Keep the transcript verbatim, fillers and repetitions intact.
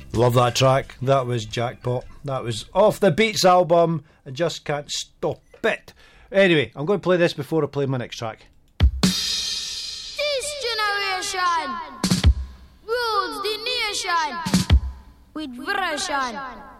Love that track. That was Jackpot. That was off the Beats album. I just can't stop it. Anyway, I'm going to play this before I play my next track. This generation rules the nation with version.